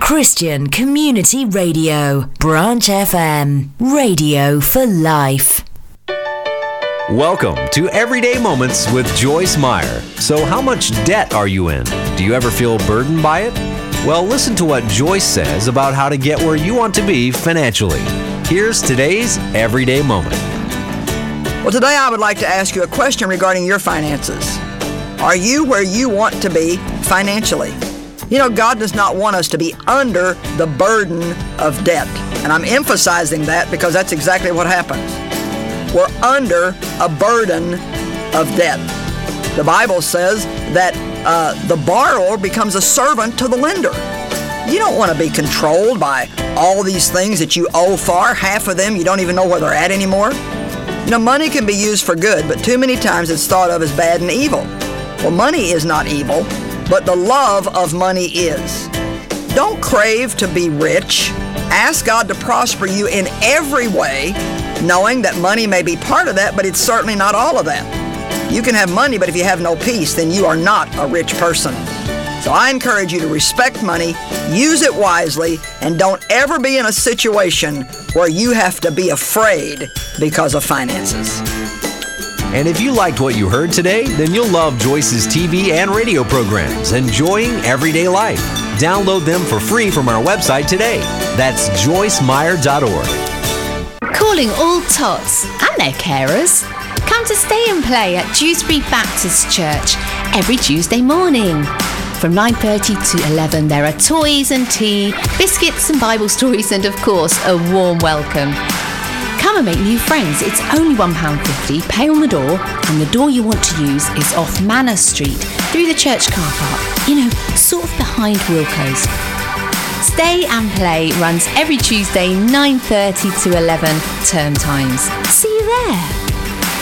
Christian Community Radio, Branch FM, radio for life. Welcome to Everyday Moments with Joyce Meyer. So how much debt are you in? Do you ever feel burdened by it? Well, listen to what Joyce says about how to get where you want to be financially. Here's today's Everyday Moment. Well, today I would like to ask you a question regarding your finances. Are you where you want to be financially? You know, God does not want us to be under the burden of debt. And I'm emphasizing that because that's exactly what happens. We're under a burden of debt. The Bible says that the borrower becomes a servant to the lender. You don't want to be controlled by all these things that you owe for. Half of them you don't even know where they're at anymore. You know, money can be used for good, but too many times it's thought of as bad and evil. Well, money is not evil, but the love of money is. Don't crave to be rich. Ask God to prosper you in every way, knowing that money may be part of that, but it's certainly not all of that. You can have money, but if you have no peace, then you are not a rich person. So I encourage you to respect money, use it wisely, and don't ever be in a situation where you have to be afraid because of finances. And if you liked what you heard today, then you'll love Joyce's TV and radio programs, Enjoying Everyday Life. Download them for free from our website today. That's joycemeyer.org. Calling all tots and their carers. Come to Stay and Play at Dewsbury Baptist Church every Tuesday morning. From 9:30 to 11, there are toys and tea, biscuits and Bible stories, and of course, a warm welcome. Come and make new friends. It's only £1.50, pay on the door, and the door you want to use is off Manor Street, through the church car park, you know, sort of behind Wilco's. Stay and Play runs every Tuesday, 9:30 to 11, term times. See you there.